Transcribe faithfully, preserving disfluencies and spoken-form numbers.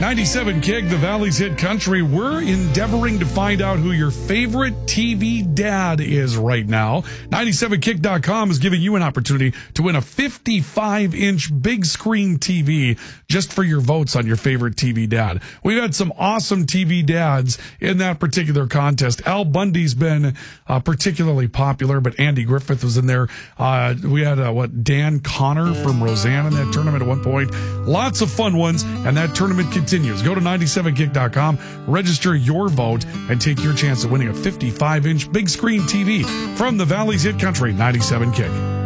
ninety-seven K I G, the Valley's Hit Country. We're endeavoring to find out who your favorite T V dad is right now. ninety-seven K I G dot com is giving you an opportunity to win a fifty-five inch big screen T V just for your votes on your favorite T V dad. We've had some awesome T V dads in that particular contest. Al Bundy's been uh, particularly popular, but Andy Griffith was in there. Uh, we had, uh, what, Dan Connor from Roseanne in that tournament at one point. Lots of fun ones, and that tournament continues. Go to ninety-seven K I G dot com, register your vote, and take your chance of winning a fifty-five inch big screen T V from the Valley's Hit Country, ninety-seven K I G.